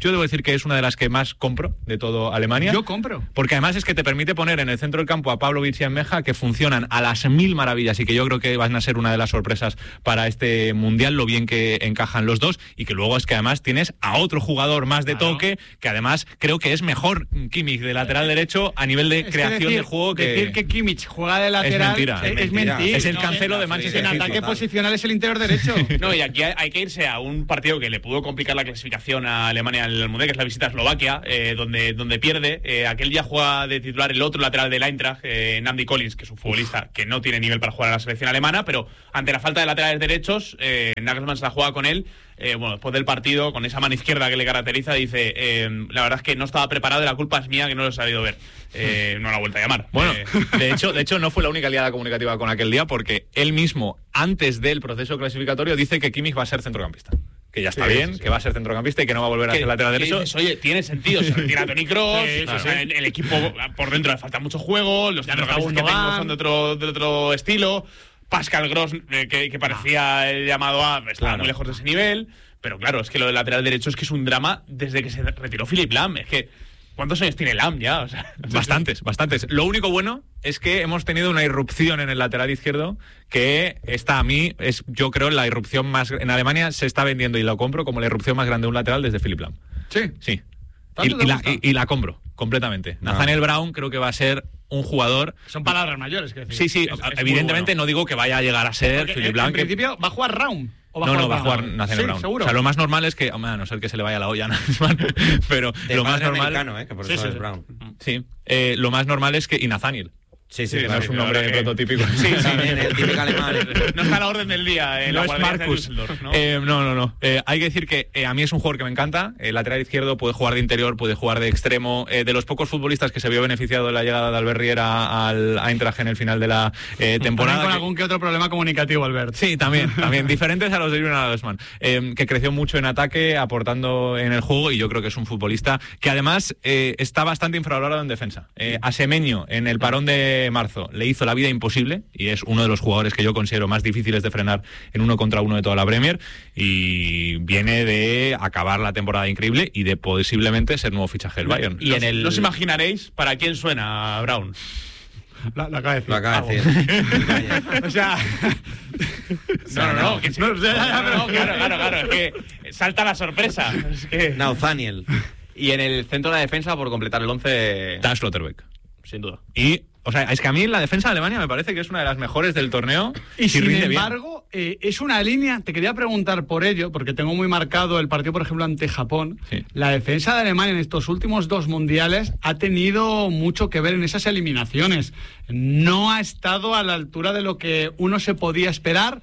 que es una de las que más compro de todo Alemania. Yo compro. Porque además es que te permite poner en el centro del campo a Pavlovic y a Meja, que funcionan a las mil maravillas y que yo creo que van a ser una de las sorpresas para este Mundial, lo bien que encajan los dos, y que luego es que además tienes a otro jugador más de claro. toque, que además creo que es mejor Kimmich de lateral derecho a nivel de es creación decir, de juego. Que decir que Kimmich juega de lateral es mentira. Es, es, mentira. mentira. es el Cancelo no, de Manchester City. En ataque posicional es el interior derecho. No, y aquí hay, hay que irse a un partido que le pudo complicar la clasificación a Alemania en el Mundial, que es la visita a Eslovaquia, eh, donde, donde pierde. Eh, aquel día juega de titular el otro lateral del Eintracht, eh, Namdi Collins, que es un futbolista que no tiene nivel para jugar a la selección alemana, pero ante la falta de laterales derechos, eh, Nagelsmann se la juega con él. Eh, bueno, después del partido, con esa mano izquierda que le caracteriza, dice, eh, la verdad es que no estaba preparado y la culpa es mía que no lo he sabido ver. Eh, no la ha vuelto a llamar. Bueno, eh. de hecho, de hecho no fue la única liada comunicativa con aquel día, porque él mismo, antes del proceso clasificatorio, dice que Kimmich va a ser centrocampista. Que ya está sí, bien, sí, sí. que va a ser centrocampista y que no va a volver a ser lateral derecho. Dices, oye, tiene sentido, se retira Toni Kroos, sí, sí, o sea, sí. el equipo por dentro le falta mucho juego, los centrocampistas que tengo son de otro, de otro estilo. Pascal Gross, eh, que, que parecía ah. el llamado A, estaba claro. muy lejos de ese nivel. Pero claro, es que lo del lateral derecho es que es un drama desde que se retiró Philipp Lahm. Es que, ¿cuántos años tiene Lahm ya? O sea, bastantes, bastantes. Lo único bueno es que hemos tenido una irrupción en el lateral izquierdo que esta a mí es, yo creo, la irrupción más... En Alemania se está vendiendo, y lo compro, como la irrupción más grande de un lateral desde Philipp Lahm. Sí. Sí. Y, y, la, y, y la compro, completamente. Ah. Nathaniel Brown creo que va a ser un jugador... Son palabras mayores, que decir. Sí, sí, es, es evidentemente bueno. No digo que vaya a llegar a ser Philipp Lahm. En principio va a jugar Raum. Va no, no, va a jugar Nathaniel sí, Brown. Seguro. O sea, lo más normal es que, a no ser que se le vaya la olla a Nathaniel, pero de lo más normal... ¿eh? Que por eso sí, es sí, Brown. Sí, eh, lo más normal es que... Y Nathaniel. Sí, sí, sí, claro, no es un nombre que... prototípico. Sí, sí, también el típico alemán. No está a la orden del día. Eh, no la es Marcus. ¿no? Eh, no, no, no. Eh, hay que decir que eh, a mí es un jugador que me encanta. El lateral izquierdo puede jugar de interior, puede jugar de extremo. Eh, de los pocos futbolistas que se vio beneficiado de la llegada de Albert Riera al Eintracht en el final de la eh, temporada. También con que... algún que otro problema comunicativo, Albert. Sí, también. también diferentes a los de Julian Nagelsmann. Eh, que creció mucho en ataque, aportando en el juego, y yo creo que es un futbolista que además eh, está bastante infravalorado en defensa. Eh, a Semenyo, en el parón de marzo, le hizo la vida imposible y es uno de los jugadores que yo considero más difíciles de frenar en uno contra uno de toda la Premier, y viene de acabar la temporada increíble y de posiblemente ser nuevo fichaje del Bayern. Y en el... No os imaginaréis para quién suena Brown. La, la acaba de decir. Lo acaba de decir. O sea... No, no, no, que sí. no, no, no, claro, claro, claro, es que salta la sorpresa. Es que... Nathaniel. Y en el centro de la defensa, por completar el once... Tas Schlotterbeck. Sin duda. Y... O sea, es que a mí la defensa de Alemania me parece que es una de las mejores del torneo. Y si sin embargo, eh, es una línea, te quería preguntar por ello, porque tengo muy marcado el partido, por ejemplo, ante Japón. Sí. La defensa de Alemania en estos últimos dos mundiales ha tenido mucho que ver en esas eliminaciones. No ha estado a la altura de lo que uno se podía esperar,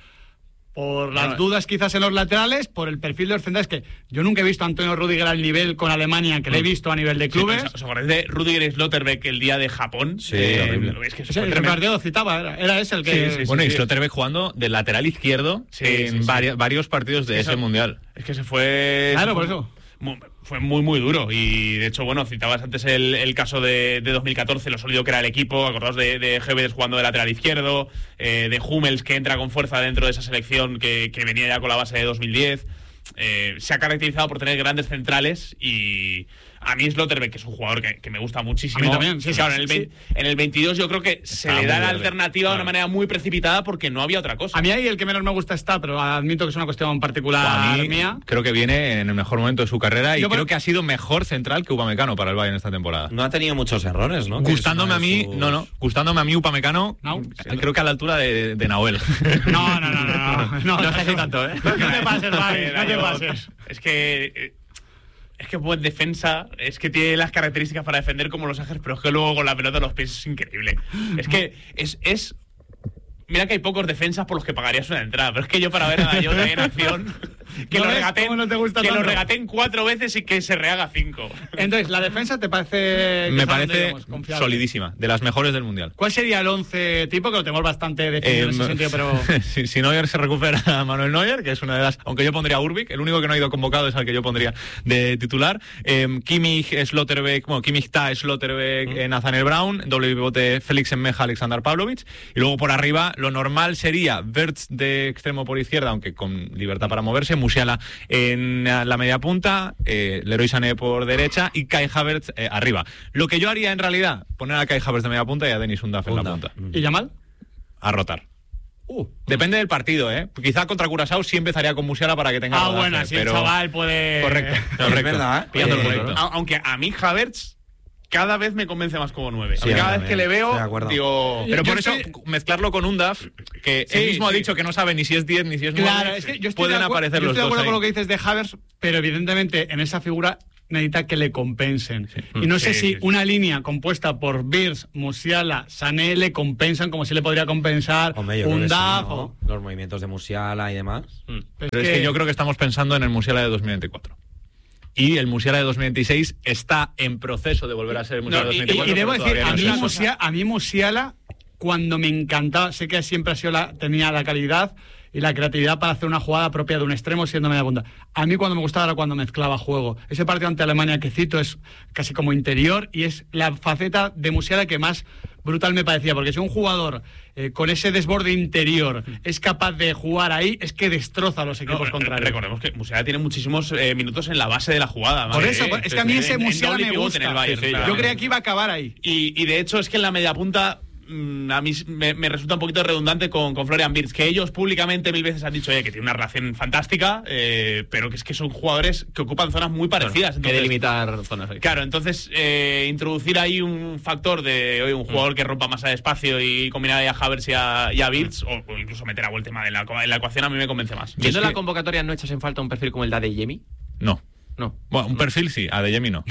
por las no, dudas quizás en los laterales, por el perfil de los centrales, que yo nunca he visto a Antonio Rüdiger al nivel con Alemania que no. le he visto a nivel de clubes. ¿Os acordáis de Rüdiger y Schlotterbeck el día de Japón? Sí, eh, es que ese, el partido citaba, era, era ese el que... Sí, sí, bueno, sí, y Schlotterbeck sí. jugando de lateral izquierdo sí, en sí, sí. Vari- varios partidos de eso, ese mundial. Es que se fue... Claro, por eso. Muy, fue muy, muy duro. Y de hecho, bueno, citabas antes el, el caso de, de dos mil catorce, lo sólido que era el equipo. Acordaos de, de Gevedes jugando de lateral izquierdo, eh, de Hummels, que entra con fuerza dentro de esa selección que, que venía ya con la base de dos mil diez. Eh, se ha caracterizado por tener grandes centrales, y a mí Schlotterbeck, que es un jugador que, que me gusta muchísimo. A mí también, sí, claro, sí, en, el sí. veinte, en el veintidós yo creo que se está le da la verde, alternativa claro. de una manera muy precipitada porque no había otra cosa. A mí ahí el que menos me gusta está, pero admito que es una cuestión particular a mí, mía. Creo que viene en el mejor momento de su carrera y yo creo por... que ha sido mejor central que Upamecano para el Bayern esta temporada. No ha tenido muchos errores, ¿no? Gustándome a mí, sus... no, no, gustándome a mí Upamecano, no, creo que a la altura de, de Nahuel. No, no, no, no, no, no, no, no sé si tanto, ¿eh? No te pases, Mari, no te pases. Es que... Es que buen defensa, es que tiene las características para defender como los Ángeles, pero es que luego con la pelota en los pies es increíble. Es que es... es mira que hay pocos defensas por los que pagarías una entrada, pero es que yo para ver a Dayot en acción... Que, ¿No lo, ves? regaten, ¿Cómo no te gusta que tanto? lo regaten cuatro veces y que se rehaga cinco. Entonces, ¿la defensa te parece...? Me parece solidísima, de las mejores del Mundial. ¿Cuál sería el once tipo? Que lo tenemos bastante definido eh, en ese sentido, pero... si, si Neuer se recupera a Manuel Neuer, que es una de las... Aunque yo pondría a Urbik, el único que no ha ido convocado es al que yo pondría de titular. Eh, Kimmich, Schlotterbeck... Bueno, Kimmich, Ta, Schlotterbeck, mm. eh, Nathaniel Brown, doble pivote Félix Enmeja, Alexander Pavlovic. Y luego por arriba, lo normal sería Wirtz de extremo por izquierda, aunque con libertad para moverse, Musiala en la media punta, eh, Leroy Sané por derecha y Kai Havertz eh, arriba. Lo que yo haría en realidad, poner a Kai Havertz de media punta y a Denis Undav en la punta. ¿Y Yamal? A rotar. Uh. Depende del partido, ¿eh? Quizá contra Curazao sí empezaría con Musiala para que tenga Ah, rodaje, bueno, así pero... el chaval puede... Correcto, correcto. Es verdad, ¿eh? Pillando el Eh, correcto. a- Aunque a mí Havertz cada vez me convence más como nueve. Sí, cada a mí vez que también, le estoy de veo, acuerdo. digo... Pero Yo por eso, estoy- mezclarlo con Undav, que Sí, él mismo sí. ha dicho que no sabe ni si es diez ni si es nueve, Claro, es que yo estoy pueden de acuer- aparecer yo los estoy de dos acuerdo ahí. con lo que dices de Havertz, pero evidentemente en esa figura necesita que le compensen. Y no sé Sí, si sí, sí. una línea compuesta por Wirtz, Musiala, Sané le compensan como si le podría compensar Hombre, yo creo que sí, Undav ¿no? o... Los movimientos de Musiala y demás. Pero es que yo creo que estamos pensando en el Musiala de dos mil veinticuatro. Y el Musiala de dos mil veintiséis está en proceso de volver a ser el Musiala No, de y- dos mil veinticuatro. Y, y debo pero decir, todavía a no mí, es eso. Musiala, a mí Musiala, cuando me encantaba, sé que siempre ha sido la, tenía la calidad y la creatividad para hacer una jugada propia de un extremo siendo media punta. A mí cuando me gustaba era cuando mezclaba juego. Ese partido ante Alemania que cito es casi como interior y es la faceta de Musiala que más brutal me parecía, porque si un jugador eh, con ese desborde interior es capaz de jugar ahí, es que destroza a los equipos No, contrarios. recordemos que Musiala tiene muchísimos eh, minutos en la base de la jugada. Por ¿vale? eso, Eh, es que a mí en- ese en Musiala doble me pivote gusta. en el Bayern, Sí, sí, claro. yo creía que iba a acabar ahí. Y, y de hecho es que en la media punta mm, a mí me, me resulta un poquito redundante con, con Florian Wirtz, que ellos públicamente mil veces han dicho oye, que tiene una relación fantástica, eh, pero que es que son jugadores que ocupan zonas muy parecidas. Que Entonces, delimitar zonas ahí. Claro, entonces eh, introducir ahí un factor de oye, un jugador que rompa más al espacio y combinar ahí a Havertz y a, y a Wirtz, o, o incluso meter a Voltema en la, en la ecuación, a mí me convence más. Viendo Es la que- convocatoria, ¿no echas en falta un perfil como el de Adeyemi? No. No. Bueno, un perfil sí, a Adeyemi no.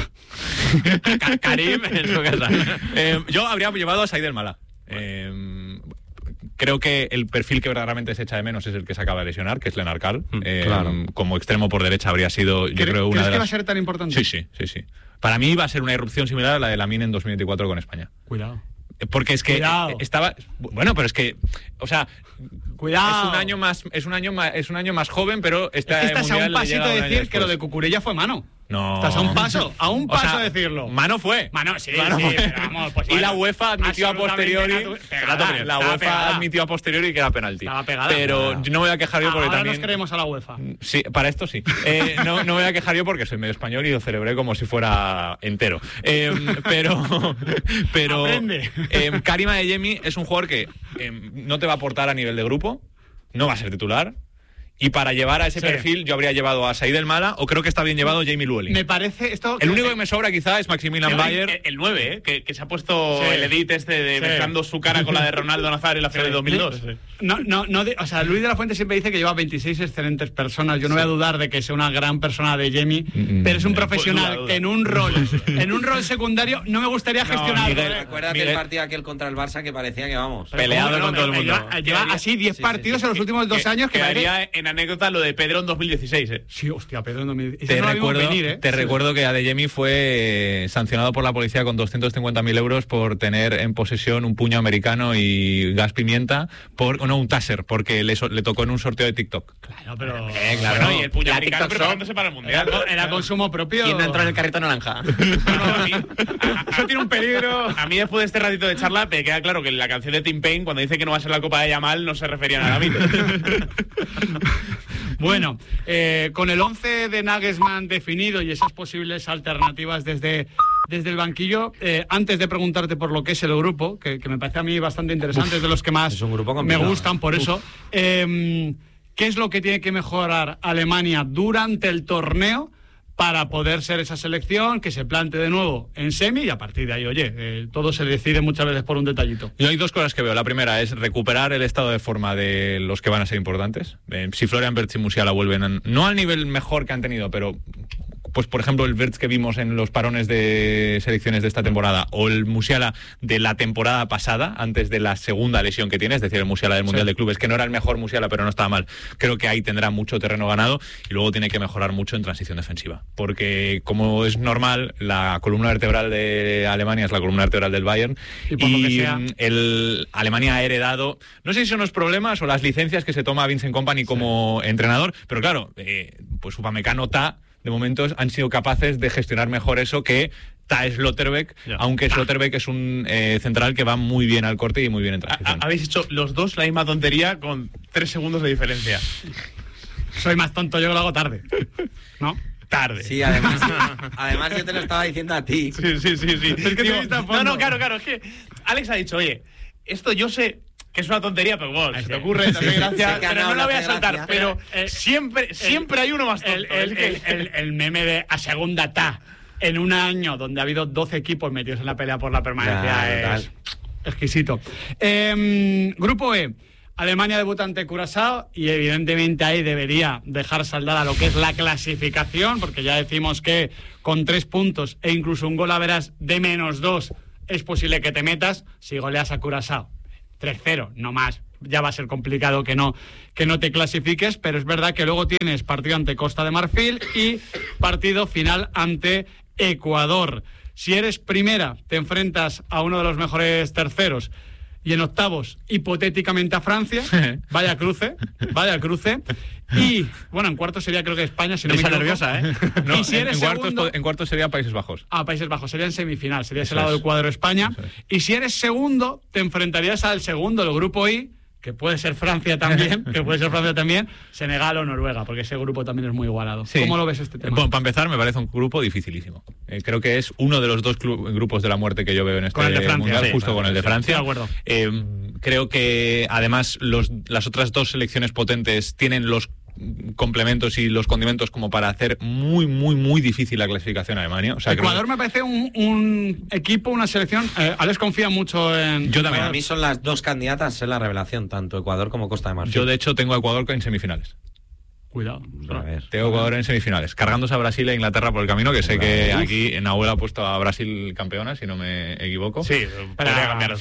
Ka- Karim en su casa. Eh, yo habría llevado a Said El Malá. Eh, creo que el perfil que verdaderamente se echa de menos es el que se acaba de lesionar, que es Lennart Karl. Eh, claro. Como extremo por derecha habría sido, yo ¿Cre- creo, una ¿Crees de que va a las... ser tan importante? Sí, sí, sí, sí. Para mí va a ser una irrupción similar a la de Lamine en dos mil veinticuatro con España. Cuidado. Porque es que Cuidado. estaba... Bueno, pero es que... O sea... Cuidado. Es un año más, es un año más, es un año más joven, pero Es está que estás a un pasito de decir que lo de después. Cucurella fue mano. No. Estás a un paso, a un O paso sea, de decirlo. Mano fue. Mano, sí, Mano sí, fue. pero vamos, pues y la bueno, UEFA admitió a absolutamente posteriori. natu- pegada, Espérate, la estaba UEFA pegada. admitió a posteriori que era penalti. Estaba pegada. Pero Pegada. yo no me voy a quejar yo porque Ahora también. nos creemos a la UEFA. Sí, para esto sí. Eh, no, no me voy a quejar yo porque soy medio español y lo celebré como si fuera entero. Eh, pero. pero Aprende. eh, Karim Adeyemi es un jugador que eh, no te va a aportar a nivel de grupo, no va a ser titular. Y para llevar a ese Sí. perfil yo habría llevado a Said El Malá o creo que está bien llevado Jamie Llewellyn. Me parece esto. El único que me sobra quizá es Maximilian El, Bayer. el, el nueve, ¿eh? que, que se ha puesto Sí. el edit este de Sí. mezclando su cara con la de Ronaldo Nazario en la final del dos mil dos. No, no, no. de- o sea, Luis de la Fuente siempre dice que lleva veintiséis excelentes personas. Yo no voy a dudar de que sea una gran persona de Jamie, pero es un profesional duda, duda. que en un rol, en un rol secundario, no me gustaría gestionarlo. Miguel, ¿eh? Acuérdate Miguel. el partido aquel contra el Barça que parecía que vamos. Peleado ¿Cómo? con todo el eh, mundo. Lleva, lleva Quedaría- así diez sí, partidos sí, en los últimos dos años que parece- quedaría en anécdota lo de Pedro en dos mil dieciséis. ¿eh? Sí, hostia, Pedro, no me... ese Te, no lo vimos recuerdo, venir, ¿eh? te Sí. recuerdo que Adeyemi fue eh, sancionado por la policía con doscientos cincuenta mil euros por tener en posesión un puño americano y gas pimienta, por, no, un taser, porque le, so- le tocó en un sorteo de TikTok. Claro, pero... Eh, claro. Bueno, y el puño La americano TikTok preparándose para el Era, Mundial. era consumo propio. ¿Quién no entró en el carrito naranja? No, no, a mí- Eso tiene un peligro. A mí después de este ratito de charla me queda claro que la canción de Tim Payne, cuando dice que no va a ser la Copa de Yamal, no se refería nada a mí. Bueno, eh, con el once de Nagelsmann definido y esas posibles alternativas desde, desde el banquillo, eh, antes de preguntarte por lo que es el grupo, que, que me parece a mí bastante interesante, es de los que más es un grupo me complicado, gustan, por eso, eh, ¿qué es lo que tiene que mejorar Alemania durante el torneo para poder ser esa selección que se plante de nuevo en semi y a partir de ahí, oye, eh, todo se decide muchas veces por un detallito? Yo hay dos cosas que veo. La primera es recuperar el estado de forma de los que van a ser importantes. Eh, si Florian Wirtz y Musiala vuelven, a- no al nivel mejor que han tenido, pero pues por ejemplo el Wirtz que vimos en los parones de selecciones de esta temporada o el Musiala de la temporada pasada, antes de la segunda lesión que tiene, es decir, el Musiala del Mundial Sí. de Clubes, que no era el mejor Musiala, pero no estaba mal. Creo que ahí tendrá mucho terreno ganado y luego tiene que mejorar mucho en transición defensiva. Porque, como es normal, la columna vertebral de Alemania es la columna vertebral del Bayern. Y por lo que sea- mm, el Alemania ha heredado, no sé si son los problemas o las licencias que se toma Vincent Kompany como entrenador, pero claro, eh, pues Upamecano, Ta, de momentos han sido capaces de gestionar mejor eso que Ta Slotterbeck, Ya. aunque Slotterbeck es un eh, central que va muy bien al corte y muy bien en Ha- transición. Habéis hecho los dos la misma tontería con tres segundos de diferencia. Soy más tonto, yo que lo hago tarde. ¿No? Tarde. Sí, además, además yo te lo estaba diciendo a ti. Sí, sí, sí, sí. Es que Digo, te viste a no, fondo. no, claro, claro. Es que Alex ha dicho, oye, esto yo sé que es una tontería, pero bueno, se te ocurre, te hace gracia, Sí, que pero no, no la le voy a hace soltar. gracia. Pero Eh, siempre, siempre hay uno más tonto. El, el, Es que- el, el, el meme de a segunda ta en un año donde ha habido doce equipos metidos en la pelea por la permanencia Ya, es exquisito. Eh, grupo E. Alemania debuta ante Curazao y evidentemente ahí debería dejar saldada lo que es la clasificación, porque ya decimos que con tres puntos e incluso un gol a veras de menos dos es posible que te metas si goleas a Curazao. tres cero, no más. Ya va a ser complicado que no, que no te clasifiques, pero es verdad que luego tienes partido ante Costa de Marfil y partido final ante Ecuador. Si eres primera, te enfrentas a uno de los mejores terceros. Y en octavos, hipotéticamente a Francia. Vaya cruce, vaya cruce. Y, bueno, en cuartos sería creo que España, si no me Risa equivoco. nerviosa, ¿eh? No, y si en, eres en cuartos, segundo... en cuartos sería Países Bajos. Ah, Países Bajos, sería en semifinal, sería ese Eso lado es. del cuadro España. Eso es. Y si eres segundo, te enfrentarías al segundo, el grupo I, que puede ser Francia también, que puede ser Francia también, Senegal o Noruega, porque ese grupo también es muy igualado. Sí. ¿Cómo lo ves este tema? Bueno, para empezar, me parece un grupo dificilísimo. Eh, creo que es uno de los dos clu- grupos de la muerte que yo veo en este Con el de Francia, mundial, sí, justo claro, con el de sí, Francia. estoy de acuerdo. Eh, creo que además los, las otras dos selecciones potentes tienen los complementos y los condimentos como para hacer muy, muy, muy difícil la clasificación a Alemania. O sea, creo Ecuador que- me parece un, un equipo, una selección. Eh, Alex confía mucho en. Yo también. Para mí son las dos candidatas en la revelación, tanto Ecuador como Costa de Marfil. Yo, de hecho, tengo a Ecuador en semifinales. Cuidado. A ver. Tengo a Ecuador en semifinales, cargándose a Brasil e Inglaterra por el camino, que sé que Uf. aquí en Nahuel ha puesto a Brasil campeona, si no me equivoco. Sí, podría cambiar.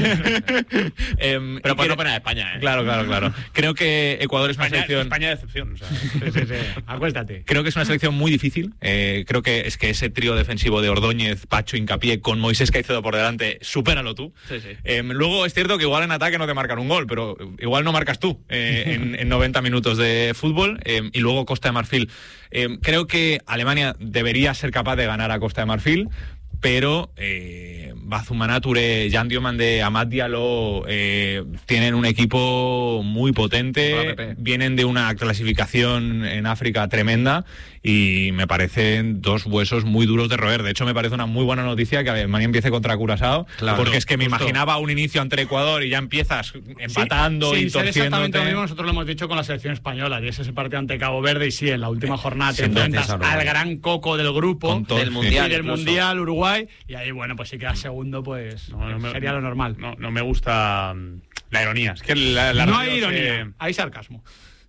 Em, Pero y pues no creo- pena de España, ¿eh? Claro, claro, claro. Creo que Ecuador es una España, selección... España de excepción. O sea. Sí, sí, sí. Acuéstate. Creo que es una selección muy difícil. Eh, creo que es que ese trío defensivo de Ordóñez, Pacho, Hincapié, con Moisés Caicedo por delante, supéralo tú. Sí, sí. Eh, luego es cierto que igual en ataque no te marcan un gol, pero igual no marcas tú eh, en, en noventa minutos de fútbol. Eh, y luego Costa de Marfil. Eh, creo que Alemania debería ser capaz de ganar a Costa de Marfil, pero eh, Bazumana Touré, Jan Diomande, Amad Diallo eh, tienen un equipo muy potente, Hola, Pepe. vienen de una clasificación en África tremenda y me parecen dos huesos muy duros de roer. De hecho, me parece una muy buena noticia que Alemania empiece contra Curazao, Claro, porque es que me justo. imaginaba un inicio ante Ecuador y ya empiezas empatando sí, y sin ser exactamente lo mismo, torciéndote. nosotros lo hemos dicho con la selección española, y es ese partido ante Cabo Verde, y sí, en la última jornada te sin duda, enfrentas César, al Uruguay. gran coco del grupo, Con todo, Del sí. Mundial. y del incluso. Mundial, Uruguay, y ahí, bueno, pues si quedas segundo, pues No, no me- sería lo normal. No, no me gusta mm, la ironía. Es que la, la no radio hay se- ironía, hay sarcasmo.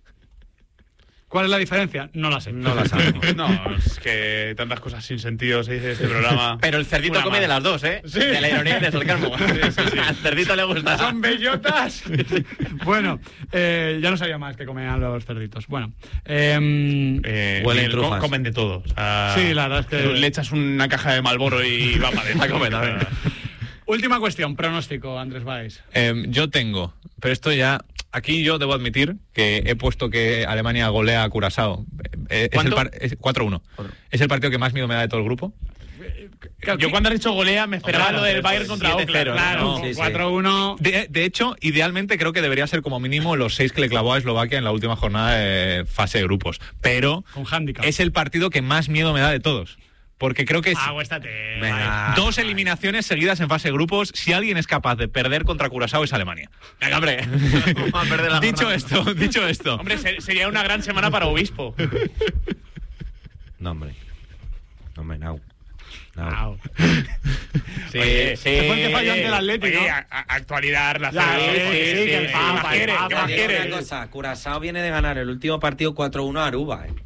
¿Cuál es la diferencia? No la sé. No la sabemos. No, es que tantas cosas sin sentido se dice en este programa. Pero el cerdito Una come más. de las dos, ¿eh? Sí. De la ironía y del sarcasmo. Al cerdito le gusta. Son bellotas. Bueno, eh, ya no sabía más que comían los cerditos. Bueno, eh, Eh, Huelen Miguel, trufas. co- comen de todo. O sea, Sí, la verdad es que- Le echas una caja de Malboro y va para adentro. A comer, a ver. última cuestión, pronóstico, Andrés Valls. Eh, yo tengo, pero esto ya... Aquí yo debo admitir que he puesto que Alemania golea a Curazao. Eh, es el ¿Cuánto? par- es cuatro uno. Es el partido que más miedo me da de todo el grupo. Yo cuando has dicho golea me esperaba Claro, lo del pero Bayern contra siete Oakland. cero, Claro, no, sí, sí. cuatro uno. De, de hecho, idealmente creo que debería ser como mínimo los seis que le clavó a Eslovaquia en la última jornada de fase de grupos. Pero Con handicap. es el partido que más miedo me da de todos. Porque creo que es Ah, acuéstate. Venga. dos eliminaciones seguidas en fase de grupos. Si alguien es capaz de perder contra Curazao es Alemania. Venga, hombre. Vamos a perder la Dicho jornada. esto, dicho esto. Hombre, ser- sería una gran semana para Obispo. No, hombre. No, hombre, no. No. Au. Sí, Oye, sí. Que fue el que falló ante el Atlético. Oye, a- a- actualidad, la Ya, sí, sí, sí, que el ¿Qué Papa, más el quieres? Papa, ¿Qué más que Te digo quieres? una cosa, Curazao viene de ganar el último partido cuatro uno a Aruba, ¿eh?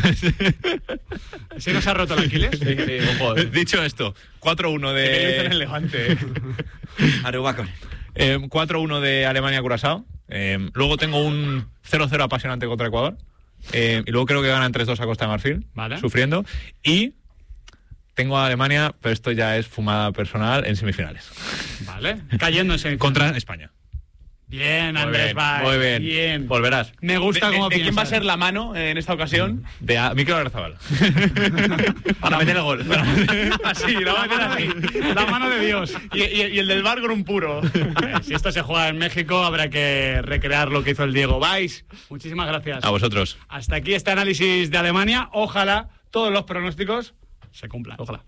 ¿Se nos ha roto el Aquiles? Sí, sí, ojo. Dicho esto, cuatro uno Que lo hizo en el de Levante. Aruba con eh, cuatro uno de Alemania-Curazao. Eh, luego tengo un cero cero apasionante contra Ecuador. Eh, y luego creo que ganan tres dos a Costa de Marfil, Vale. sufriendo. Y tengo a Alemania, pero esto ya es fumada personal, en semifinales. Vale. Cayendo en semifinales. Contra España. Bien, Muy Andrés bien, Valls. muy bien. Bien. Volverás. Me gusta ¿De, cómo de, de quién va a piensas. ser la mano en esta ocasión? De a- Mikel Oyarzabal. Para meter el gol. Así, lo va a meter así. La mano de Dios. Y, y- y el del bar con un puro. Eh, si esto se juega en México, habrá que recrear lo que hizo el Diego Valls. Muchísimas gracias. A vosotros. Hasta aquí este análisis de Alemania. Ojalá todos los pronósticos se cumplan. Ojalá.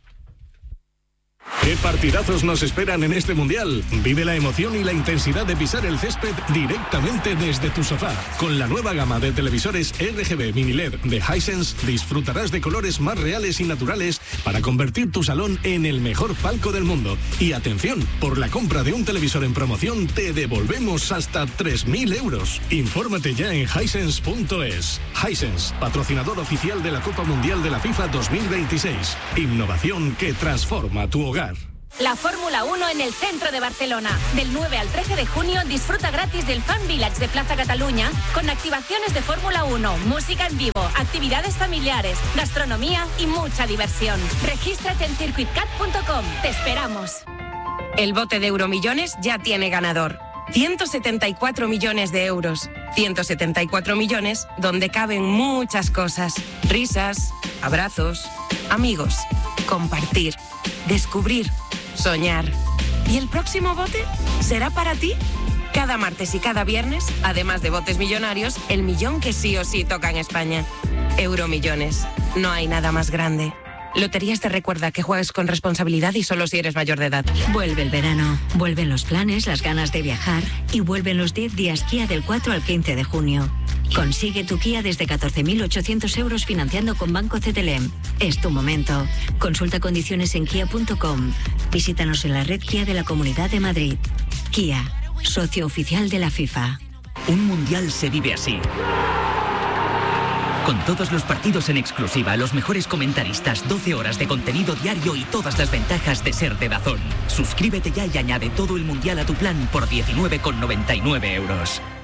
¿Qué partidazos nos esperan en este Mundial? Vive la emoción y la intensidad de pisar el césped directamente desde tu sofá. Con la nueva gama de televisores R G B Mini L E D de Hisense disfrutarás de colores más reales y naturales para convertir tu salón en el mejor palco del mundo. Y atención, por la compra de un televisor en promoción te devolvemos hasta tres mil euros. Infórmate ya en hisense punto es. Hisense, patrocinador oficial de la Copa Mundial de la FIFA dos mil veintiséis. Innovación que transforma tu hogar. La Fórmula uno en el centro de Barcelona. Del nueve al trece de junio disfruta gratis del Fan Village de Plaza Cataluña con activaciones de Fórmula uno, música en vivo, actividades familiares, gastronomía y mucha diversión. Regístrate en circuit cat punto com. Te esperamos. El bote de Euromillones ya tiene ganador. ciento setenta y cuatro millones de euros. ciento setenta y cuatro millones donde caben muchas cosas. Risas, abrazos, amigos, compartir, descubrir, soñar. ¿Y el próximo bote será para ti? Cada martes y cada viernes, además de botes millonarios, el millón que sí o sí toca en España. Euromillones. No hay nada más grande. Loterías te recuerda que juegues con responsabilidad y solo si eres mayor de edad. Vuelve el verano, vuelven los planes, las ganas de viajar y vuelven los diez días Kia del cuatro al quince de junio. Consigue tu Kia desde catorce mil ochocientos euros financiando con Banco C T L M. Es tu momento. Consulta condiciones en kia punto com. Visítanos en la red Kia de la Comunidad de Madrid. Kia, socio oficial de la FIFA. Un mundial se vive así. Con todos los partidos en exclusiva, los mejores comentaristas, doce horas de contenido diario y todas las ventajas de ser de DAZN. Suscríbete ya y añade todo el mundial a tu plan por diecinueve con noventa y nueve euros.